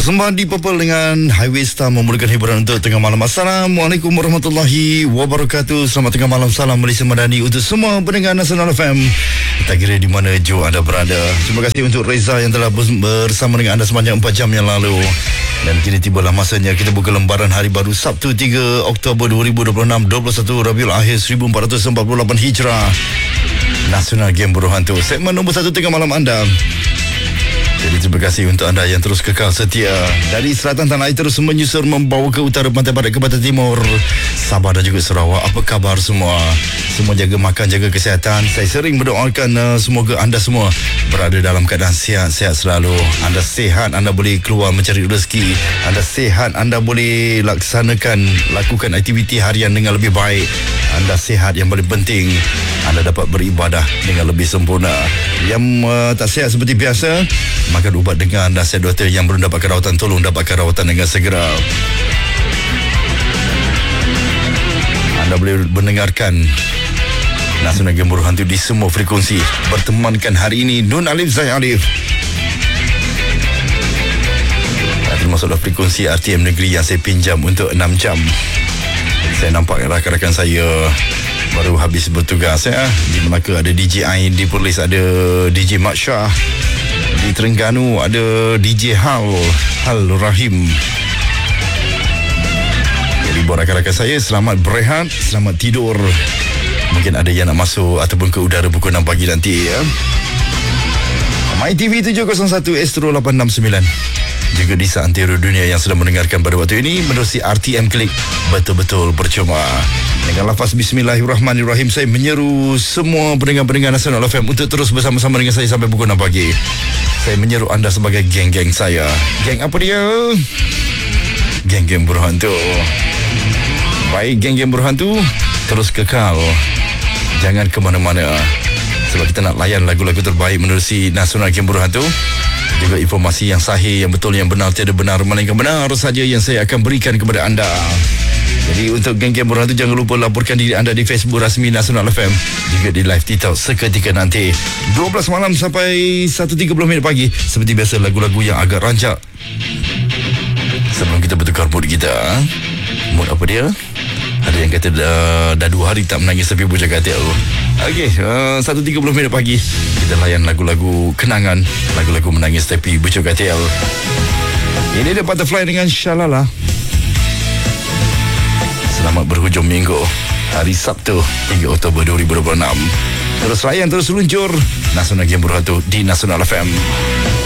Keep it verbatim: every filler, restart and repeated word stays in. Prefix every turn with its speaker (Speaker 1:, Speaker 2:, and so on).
Speaker 1: Bersama di Purple dengan Highway Star memulakan hiburan untuk tengah malam. Assalamualaikum warahmatullahi wabarakatuh. Selamat tengah malam, salam Malaysia Madani untuk semua pendengar Nasional F M. Tak kira di mana Joe anda berada. Terima kasih untuk Reza yang telah bersama dengan anda sepanjang empat jam yang lalu. Dan kini tibalah masanya kita buka lembaran hari baru Sabtu tiga Oktober dua ribu dua puluh enam, dua puluh satu Rabiul Akhir seribu empat ratus empat puluh lapan Hijrah. Nasional Game Berhantu, segmen nombor satu tengah malam anda. Jadi terima kasih untuk anda yang terus kekal setia. Dari selatan tanah air terus menyusur membawa ke utara, pantai barat ke pantai timur, Sabah dan juga Sarawak. Apa khabar semua? Semua jaga makan, jaga kesihatan. Saya sering berdoakan uh, semoga anda semua berada dalam keadaan sihat-sihat selalu. Anda sihat, anda boleh keluar mencari rezeki. Anda sihat, anda boleh laksanakan, lakukan aktiviti harian dengan lebih baik. Anda sihat, yang paling penting anda dapat beribadah dengan lebih sempurna. Yang uh, tak sihat seperti biasa, makan ubat dengan nasihat doktor. Yang belum dapatkan rawatan, tolong dapatkan rawatan dengan segera. Anda boleh mendengarkan Nasional Game Berhantu di semua frekuensi. Bertemankan hari ini Nun Alif Zai Alif, termasuklah frekuensi R T M Negeri yang saya pinjam untuk enam jam. Saya nampak rakan-rakan saya baru habis bertugas ya. Di Melaka ada D J Ain, di Perlis ada D J Mat Shah, di Terengganu ada D J Hal Hal Rahim. Jadi buat rakan-rakan saya, selamat berehat, selamat tidur. Mungkin ada yang nak masuk ataupun ke udara pukul enam pagi nanti ya. My T V tujuh kosong satu Astro lapan enam sembilan. Juga di seantero dunia yang sedang mendengarkan pada waktu ini menerusi R T M Klik, betul-betul percuma. Dengan lafaz Bismillahirrahmanirrahim, saya menyeru semua pendengar-pendengar Nasional F M untuk terus bersama-sama dengan saya sampai pukul enam pagi. Saya menyeru anda sebagai geng-geng saya. Geng apa dia? Geng-geng Berhantu. Baik, geng-geng Berhantu, terus kekal, jangan ke mana-mana, sebab kita nak layan lagu-lagu terbaik menerusi Nasional Game Berhantu. Juga informasi yang sahih, yang betul, yang benar, tiada benar melainkan benar saja yang saya akan berikan kepada anda. Jadi untuk geng-geng Berhantu, jangan lupa laporkan diri anda di Facebook rasmi Nasional F M, juga di live TikTok seketika nanti dua belas malam sampai satu tiga puluh minit pagi. Seperti biasa, lagu-lagu yang agak rancak sebelum kita bertukar mood kita. Mood apa dia? Ada yang kata dah, dah dua hari tak menangis tapi bujang hati aku. Okey, uh, satu tiga puluh minit pagi kita layan lagu-lagu kenangan, lagu-lagu menangis tapi bujang hati aku. Ini dia Butterfly dengan Shalala. Selamat berhujung minggu, hari Sabtu tiga Oktober dua ribu dua puluh enam. Terus layan, terus luncur Nasional Game Berhantu di Nasional F M.